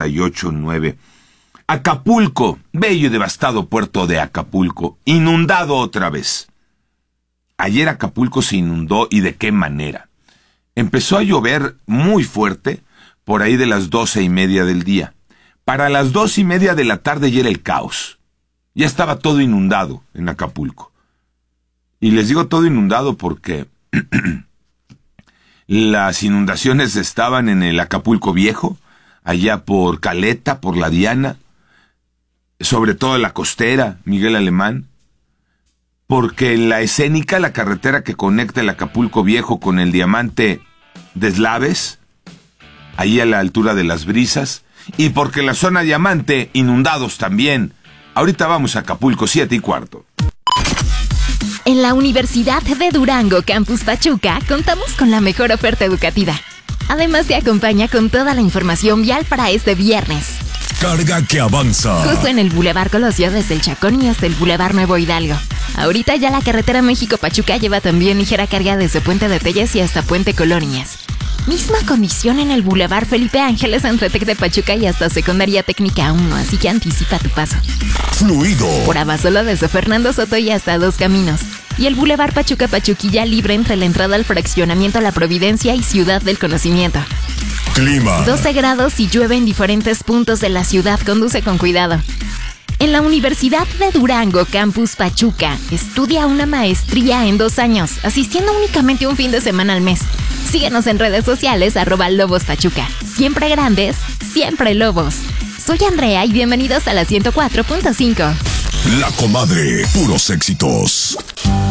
98.9. Acapulco, bello y devastado puerto de Acapulco, inundado otra vez. Ayer Acapulco se inundó, y de qué manera. Empezó a llover muy fuerte por ahí de las 12:30 del día. Para las 2:30 de la tarde ya era el caos. Ya estaba todo inundado en Acapulco. Y les digo todo inundado porque las inundaciones estaban en el Acapulco Viejo, allá por Caleta, por La Diana, sobre todo en la costera, Miguel Alemán, porque en la Escénica, la carretera que conecta el Acapulco Viejo con el Diamante de Eslaves, ahí a la altura de Las Brisas, y porque la zona Diamante, inundados también. Ahorita vamos a Acapulco, 7:15. En la Universidad de Durango, Campus Pachuca, contamos con la mejor oferta educativa. Además, te acompaña con toda la información vial para este viernes. Carga que avanza. Justo en el Boulevard Colosio, desde el Chacón y hasta el Boulevard Nuevo Hidalgo. Ahorita ya la carretera México-Pachuca lleva también ligera carga desde Puente de Telles y hasta Puente Colonias. Misma condición en el Boulevard Felipe Ángeles entre Tec de Pachuca y hasta Secundaria Técnica 1, así que anticipa tu paso. Fluido. Por Abasolo desde Fernando Soto y hasta Dos Caminos. Y el Boulevard Pachuca-Pachuquilla libre entre la entrada al fraccionamiento La Providencia y Ciudad del Conocimiento. Clima. 12 grados y llueve en diferentes puntos de la ciudad. Conduce con cuidado. En la Universidad de Durango, Campus Pachuca, estudia una maestría en 2 años, asistiendo únicamente un fin de semana al mes. Síguenos en redes sociales, @LobosPachuca. Siempre grandes, siempre lobos. Soy Andrea y bienvenidos a la 104.5. La Comadre, puros éxitos.